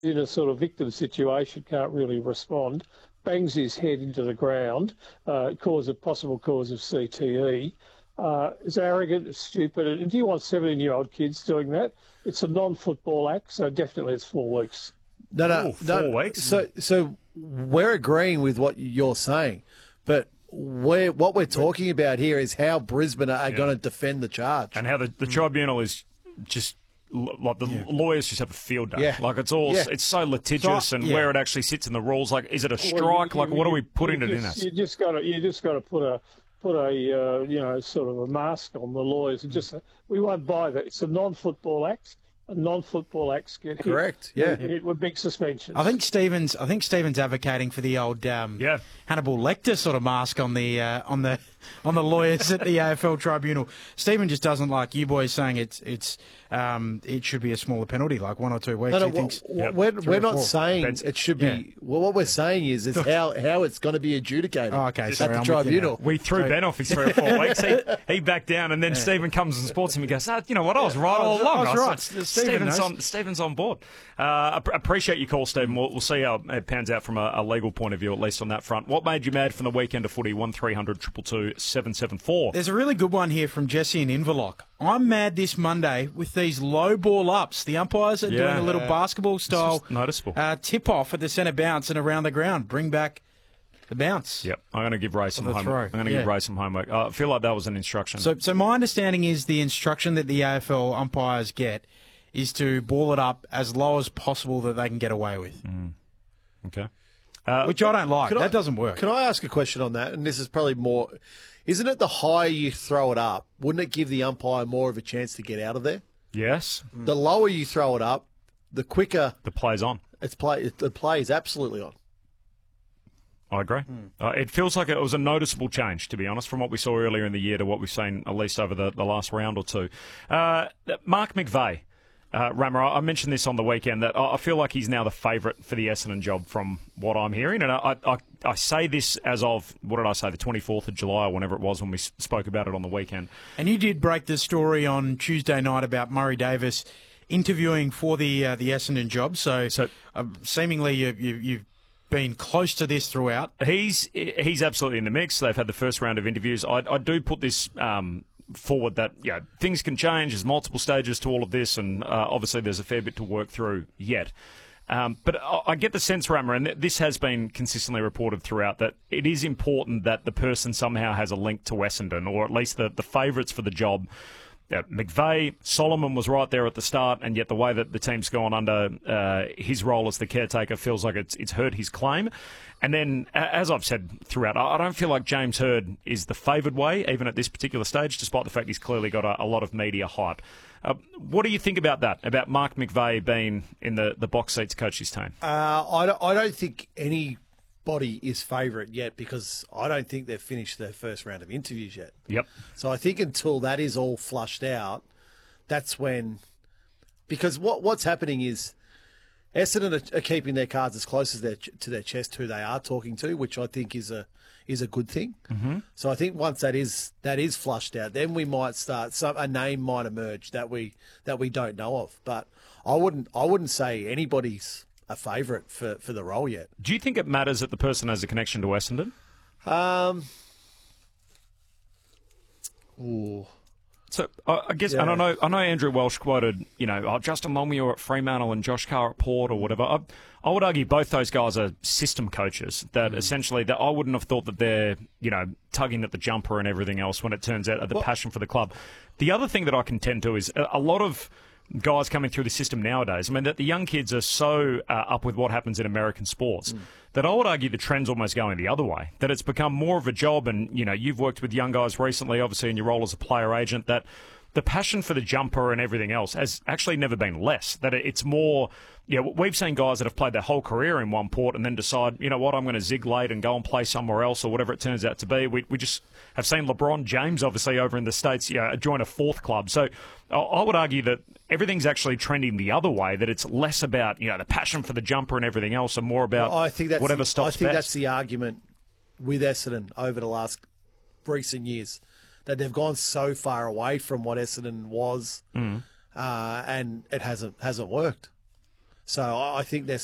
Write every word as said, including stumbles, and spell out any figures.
in a sort of victim situation, can't really respond, bangs his head into the ground, uh, cause a possible cause of C T E. Uh, it's arrogant, it's stupid. And do you want seventeen-year-old kids doing that? It's a non-football act, so definitely it's four weeks. No, no, Ooh, four no. weeks. So, so we're agreeing with what you're saying, but we're, what we're talking about here is how Brisbane are Yeah. going to defend the charge. And how the, the tribunal is just l- like the Yeah. lawyers just have a field day. Yeah. Like it's all Yeah. it's so litigious So- and yeah. where it actually sits in the rules. Like, is it a strike? Well, you- like, what are you- we putting you it in just- as? You just got to, you just got to put a put a uh, you know sort of a mask on the lawyers. And just we won't buy that. It's a non-football act. A non-football acts get hit. Correct, yeah. Hit, hit with big suspensions. I think Stephen's. I think Stephen's advocating for the old um, Yeah. Hannibal Lecter sort of mask on the uh, on the on the lawyers at the A F L tribunal. Stephen just doesn't like you boys saying it's it's um, it should be a smaller penalty, like one or two weeks. No, no, He thinks w- Yep. we're, three we're or not four. saying That's- it should be. yeah. Well, what we're saying is is how, how it's going to be adjudicated Oh, okay, at sorry, the I'm with you now. tribunal. We threw Ben off his three or four weeks. He, he backed down, and then Stephen comes and sports him. He goes, ah, you know what? I was right I all was- along. I was right. said, Stephen Stephen's knows. on. Stephen's on board. Uh, ap- appreciate your call, Stephen. We'll, we'll see how it pans out from a, a legal point of view, at least on that front. What made you mad from the weekend of footy? One three hundred two two two seven seven four. There's a really good one here from Jesse in Inverloch. I'm mad this Monday with these low ball ups. The umpires are Yeah. doing a little basketball style just noticeable. uh, tip off at the centre bounce and around the ground. Bring back the bounce. Yep, I'm going to give Ray some the homework. throw. I'm going to Yeah. give Ray some homework. Uh, I feel like that was an instruction. So, so my understanding is the instruction that the A F L umpires get is to ball it up as low as possible that they can get away with, okay. Uh, which I don't like. Can That I- doesn't work. Can I ask a question on that? And this is probably more. Isn't it the higher you throw it up, wouldn't it give the umpire more of a chance to get out of there? yes, The lower you throw it up, the quicker the play's on. it's play. The play is absolutely on. I agree. Uh, it feels like it was a noticeable change, to be honest, from what we saw earlier in the year to what we've seen at least over the, the last round or two. Uh, Mark McVeigh, uh, Rammer, I mentioned this on the weekend, that I I feel like he's now the favourite for the Essendon job from what I'm hearing. And I, I, I say this as of, what did I say, the twenty-fourth of July or whenever it was when we s- spoke about it on the weekend. And you did break the story on Tuesday night about Murray Davis interviewing for the uh, the Essendon job. So, So- uh, seemingly you, you, you've been close to this throughout. He's he's absolutely in the mix. They've had the first round of interviews. I, I do put this um, forward that you know, things can change. There's multiple stages to all of this, and uh, obviously there's a fair bit to work through yet. Um, but I, I get the sense, Rammer, and this has been consistently reported throughout, that it is important that the person somehow has a link to Essendon, or at least the, the favourites for the job. Uh, McVeigh, Solomon was right there at the start, and yet the way that the team's gone under uh, his role as the caretaker feels like it's it's hurt his claim. And then, a- as I've said throughout, I I don't feel like James Hird is the favoured way, even at this particular stage, despite the fact he's clearly got a, a lot of media hype. Uh, what do you think about that, about Mark McVeigh being in the, the box seat to coach his team? Uh, I don't, I don't think anybody is favourite yet, because I don't think they've finished their first round of interviews yet. Yep. So I think until that is all flushed out, that's when. Because what what's happening is Essendon are, are keeping their cards as close as their, to their chest who they are talking to, which I think is a is a good thing. Mm-hmm. So I think once that is that is flushed out, then we might start. Some a name might emerge that we that we don't know of. But I wouldn't I wouldn't say anybody's a favourite for, for the role yet. Do you think it matters that the person has a connection to Essendon? Um. Ooh. So I I guess, Yeah. and I know, I know Andrew Welsh quoted, you know, oh, Justin Longmuir at Fremantle and Josh Carr at Port or whatever. I, I would argue both those guys are system coaches. That essentially, that I wouldn't have thought that they're, you know, tugging at the jumper and everything else when it turns out the passion for the club. The other thing that I contend to is a, a lot of guys coming through the system nowadays. I mean, that the young kids are so uh, up with what happens in American sports. That I would argue the trend's almost going the other way. That it's become more of a job, and you know, you've worked with young guys recently, obviously in your role as a player agent. That the passion for the jumper and everything else has actually never been less. That it's more, you know, we've seen guys that have played their whole career in one port and then decide, you know what, I'm going to zig late and go and play somewhere else or whatever it turns out to be. We we just have seen LeBron James, obviously, over in the States, you know, join a fourth club. So I, I would argue that everything's actually trending the other way, that it's less about, you know, the passion for the jumper and everything else and more about Well, I think that's whatever the, stops I think best. that's the argument with Essendon over the last recent years, that they've gone so far away from what Essendon was, Mm. uh, and it hasn't hasn't worked. So I I think they're